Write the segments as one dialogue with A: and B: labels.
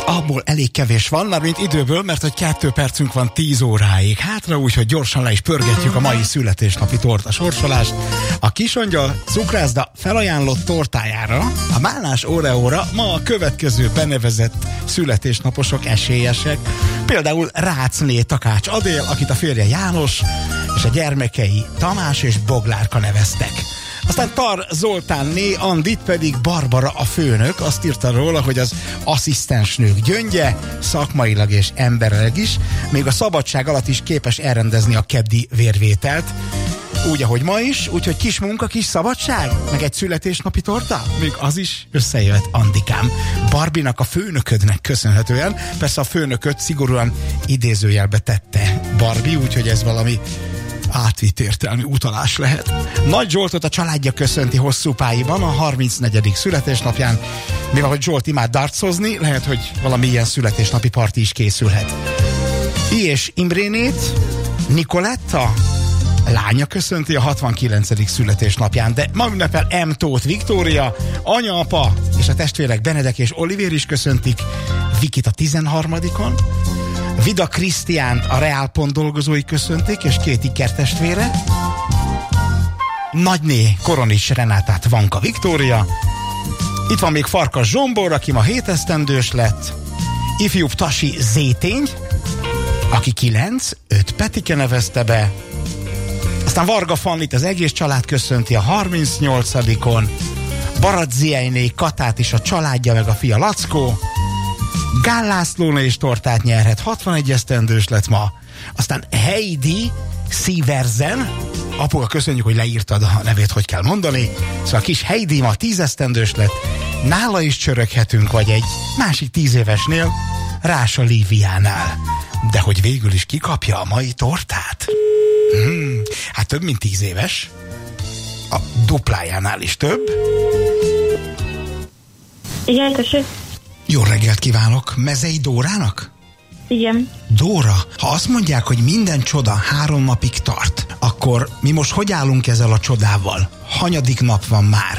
A: Abból elég kevés van, már mint időből, mert hogy 2 percünk van 10 óráig hátra, úgyhogy gyorsan le is pörgetjük a mai születésnapi torta sorsolást. A Kisangyal cukrászda felajánlott tortájára, a Málnás Oreóra ma a következő benevezett születésnaposok esélyesek. Például Rácné Takács Adél, akit a férje János és a gyermekei Tamás és Boglárka neveztek. Aztán Tar Zoltánné Andit pedig Barbara a főnök, azt írta róla, hogy az asszisztensnők gyöngye, szakmailag és emberileg is, még a szabadság alatt is képes elrendezni a keddi vérvételt, úgy, ahogy ma is, úgyhogy kis munka, kis szabadság, meg egy születésnapi torta, még az is összejöhet, Andikám. Barbinak, a főnöködnek köszönhetően, persze a főnököt szigorúan idézőjelbe tette Barbie, úgyhogy ez valami átvitt értelmi utalás lehet. Nagy Zsoltot a családja köszönti hosszú pályban a 34. születésnapján. Mivel hogy Zsolt imád dartsozni, lehet, hogy valami ilyen születésnapi parti is készülhet. És Imrénét Nikoletta lánya köszönti a 69. születésnapján, de ma ünnepel M. Tóth Viktória, anya, apa és a testvérek Benedek és Olivér is köszöntik Vikit a 13-on, Vida Krisztiánt a Reálpont dolgozói köszönték, és 2 ikertestvére. Nagyné Koronics Renátát Vanka Viktória. Itt van még Farkas Zsombor, aki ma 7 esztendős lett. Ifjúbb Tasi Zétény, aki 9, 5 Petike nevezte be. Aztán Varga Fannit az egész család köszönti a 38-on. Baradziainé Katát is a családja, meg a fia Lackó. Gál Lászlóné is tortát nyerhet, 61 esztendős lett ma. Aztán Heidi Siversen, apuka, köszönjük, hogy leírtad a nevét, hogy kell mondani. Szóval a kis Heidi ma 10 esztendős lett, nála is csöröghetünk, vagy egy másik 10 évesnél, Rása Líviánál. De hogy végül is kikapja a mai tortát? Hát több mint 10 éves. A duplájánál is több.
B: Igen, tessék.
A: Jó reggelt kívánok! Mezei Dórának?
B: Igen.
A: Dóra, ha azt mondják, hogy minden csoda 3 napig tart, akkor mi most hogy állunk ezzel a csodával? Hanyadik nap van már?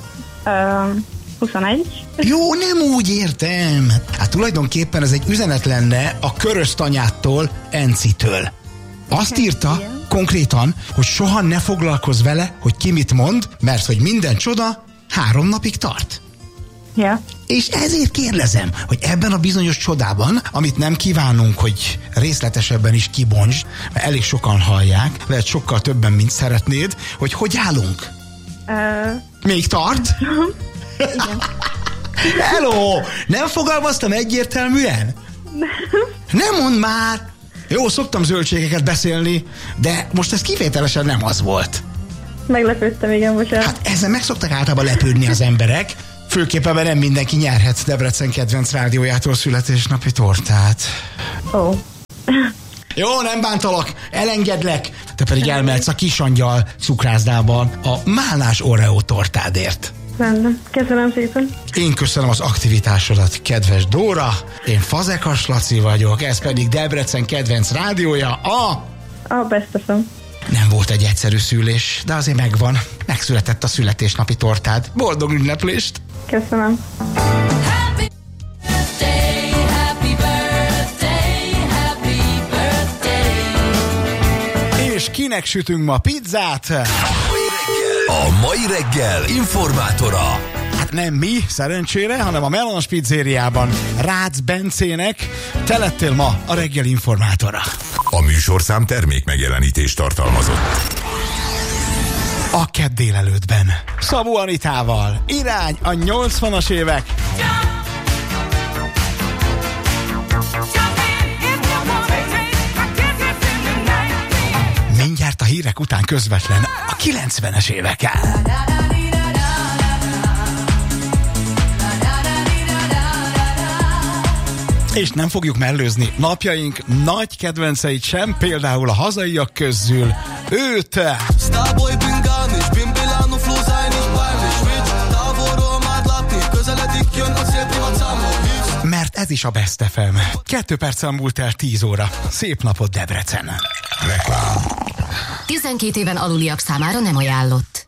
B: 21.
A: Jó, nem úgy értem. Hát tulajdonképpen ez egy üzenet lenne a Körösztanyától, Encitől. Azt írta konkrétan, hogy soha ne foglalkozz vele, hogy ki mit mond, mert hogy minden csoda 3 napig tart.
B: Ja.
A: És ezért kérdezem, hogy ebben a bizonyos csodában, amit nem kívánunk, hogy részletesebben is kibontsd, mert elég sokan hallják, lehet sokkal többen, mint szeretnéd, hogy állunk? Még tart?
B: Igen.
A: Hello! Nem fogalmaztam egyértelműen? Nem mondd már! Jó, szoktam zöldségeket beszélni, de most ez kivételesen nem az volt.
B: Meglepődtem, igen, bocsánat.
A: Hát ezzel meg szoktak általában lepődni az emberek, főképpen nem mindenki nyerhet Debrecen kedvenc rádiójától születésnapi tortát.
B: Ó.
A: Jó, nem bántalak, elengedlek, te pedig elmehetsz a Kisangyal cukrászdában a Málnás Oreó tortádért.
B: Rendben, köszönöm szépen.
A: Én köszönöm az aktivitásodat, kedves Dóra, én Fazekas Laci vagyok, ez pedig Debrecen kedvenc rádiója,
B: a Best FM.
A: Nem volt egy egyszerű szülés, de azért megvan. Megszületett a születésnapi tortád. Boldog ünneplést!
B: Köszönöm.
C: Happy birthday, happy birthday.
A: És kinek sütünk ma pizzát?
D: A mai reggel informátora.
A: Hát nem mi, szerencsére, hanem a Melange pizzériában Rácz Bencének. Te lettél ma a reggel informátora.
D: A műsorszám termék megjelenítést tartalmazott.
A: A kedd délelőttben Szabó Anitával irány a 80-as évek. Mindjárt a hírek után közvetlen a 90-es évekkel. És nem fogjuk mellőzni napjaink nagy kedvenceit sem, például a hazaiak közül őt.
E: Starboy bin gar nicht, bin Bilano, Flo sei nicht peinlich, Bitch, távolról már látni, közeledik, jön a szél privatszámok.
A: Mert ez is a Best FM. 2 perccel múlt el 10 óra. Szép napot, Debrecen.
D: Reklám.
F: 12 éven aluliak számára nem ajánlott.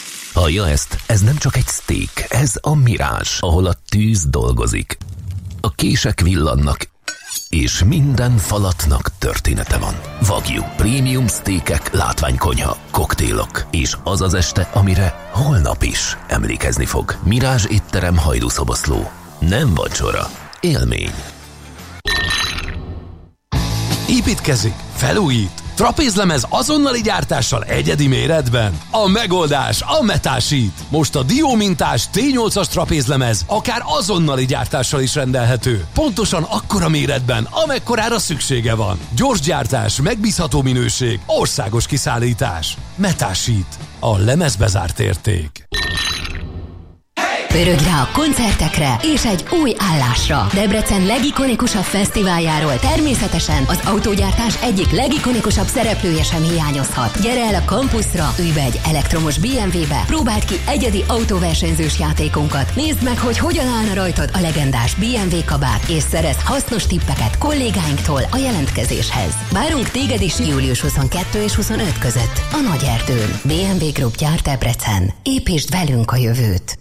G: Hallja ezt? Ez nem csak egy steak, ez a Mirázs, ahol a tűz dolgozik. A kések villannak, és minden falatnak története van. Wagyu, prémium sztékek, látványkonyha, koktélok, és az az este, amire holnap is emlékezni fog. Mirázs étterem, Hajdúszoboszló. Nem vacsora, élmény.
H: Építkezik, felújít, trapézlemez azonnali gyártással egyedi méretben. A megoldás a Metasheet. Most a diómintás T8-as trapézlemez akár azonnali gyártással is rendelhető. Pontosan akkora méretben, amekkorára szüksége van. Gyors gyártás, megbízható minőség, országos kiszállítás. Metasheet. A lemezbe zárt érték.
F: Pörögj rá a koncertekre és egy új állásra. Debrecen legikonikusabb fesztiváljáról természetesen az autógyártás egyik legikonikusabb szereplője sem hiányozhat. Gyere el a kampuszra, ülj be egy elektromos BMW-be, próbáld ki egyedi autóversenyzős játékunkat, nézd meg, hogy hogyan állna rajtad a legendás BMW kabát, és szerezd hasznos tippeket kollégáinktól a jelentkezéshez. Várunk téged is július 22 és 25 között a Nagyerdőn. BMW Group gyárt Debrecen. Építsd velünk a jövőt.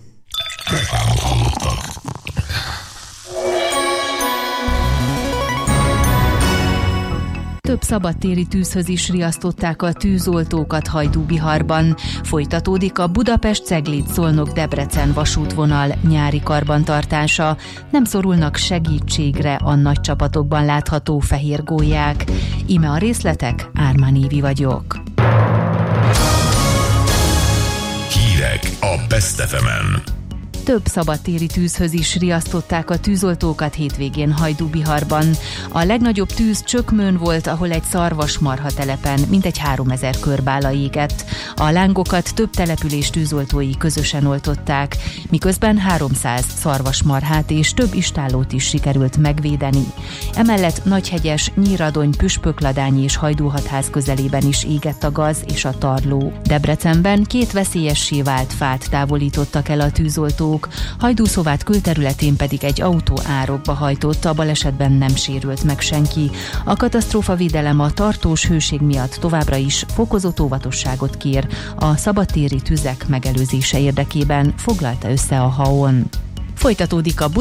I: Több szabadtéri tűzhöz is riasztották a tűzoltókat Hajdúbiharban. Folytatódik a Budapest-Cegléd-Szolnok-Debrecen vasútvonal nyári karbantartása. Nem szorulnak segítségre a nagy csapatokban látható fehér gólyák. Íme a részletek, Ármán Évi vagyok.
D: Hírek a Best FM-en.
I: Több szabadtéri tűzhöz is riasztották a tűzoltókat hétvégén Hajdúbiharban. A legnagyobb tűz Csökmőn volt, ahol egy szarvasmarha telepen mintegy 3000 körbála égett. A lángokat több település tűzoltói közösen oltották, miközben 300 szarvasmarhát és több istállót is sikerült megvédeni. Emellett Nagyhegyes, Nyíradony, Püspökladányi és Hajdúhatház közelében is égett a gaz és a tarló. Debrecenben 2 veszélyessé vált fát távolítottak el a tűzoltók, Hajdúszóvát külterületén pedig egy autó árokba hajtott, a balesetben nem sérült meg senki. A katasztrófavédelem a tartós hőség miatt továbbra is fokozott óvatosságot kér a szabadtéri tüzek megelőzése érdekében, foglalta össze a HAON. Folytatódik a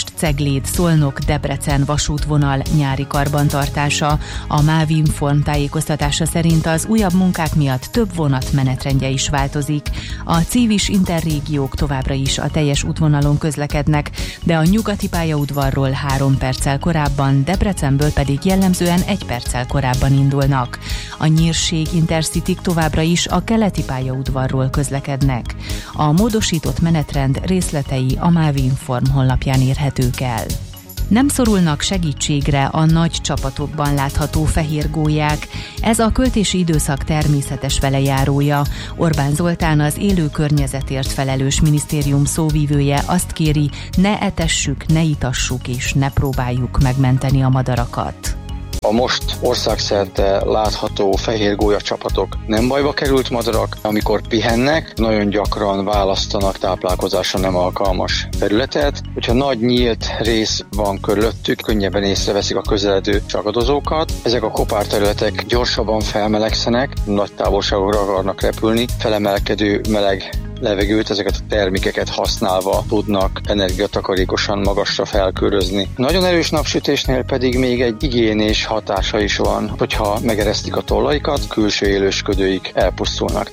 I: Budapest-Cegléd-Szolnok-Debrecen vasútvonal nyári karbantartása. A MÁV Inform tájékoztatása szerint az újabb munkák miatt több vonat menetrendje is változik. A Civis interrégiók továbbra is a teljes útvonalon közlekednek, de a nyugati pályaudvarról 3 perccel korábban, Debrecenből pedig jellemzően 1 perccel korábban indulnak. A Nyírség Intercityk továbbra is a keleti pályaudvarról közlekednek. A módosított menetrend részletei a MÁV Inform honlapján érhetők el. Nem szorulnak segítségre a nagy csapatokban látható fehér gólyák. Ez a költési időszak természetes velejárója. Orbán Zoltán, az élő környezetért felelős minisztérium szóvívője azt kéri, ne etessük, ne itassuk és ne próbáljuk megmenteni a madarakat.
J: A most országszerte látható fehér gólya csapatok nem bajba került madarak, amikor pihennek, nagyon gyakran választanak táplálkozásra nem alkalmas területet. Hogyha nagy nyílt rész van körülöttük, könnyebben észreveszik a közeledő csagadozókat. Ezek a kopárterületek gyorsabban felmelegszenek, nagy távolságokra akarnak repülni, felemelkedő meleg levegőt, ezeket a termékeket használva tudnak energiatakarékosan magasra felkörözni. Nagyon erős napsütésnél pedig még egy igénés hatása is van, hogyha megeresztik a tollaikat, külső élősködőik elpusztulnak.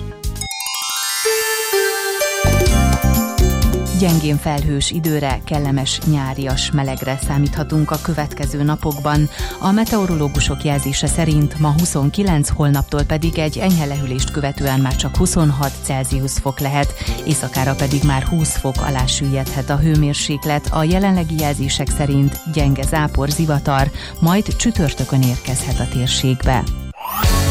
I: Gyengén felhős időre, kellemes nyárias melegre számíthatunk a következő napokban. A meteorológusok jelzése szerint ma 29, holnaptól pedig egy enyhe lehűlést követően már csak 26 Celsius fok lehet, éjszakára pedig már 20 fok alá süllyedhet a hőmérséklet. A jelenlegi jelzések szerint gyenge zápor, zivatar, majd csütörtökön érkezhet a térségbe.